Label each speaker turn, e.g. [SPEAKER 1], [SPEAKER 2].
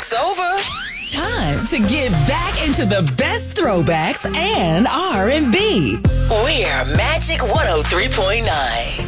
[SPEAKER 1] Throwbacks over. Time to get back into the best throwbacks and R&B. We're Magic 103.9.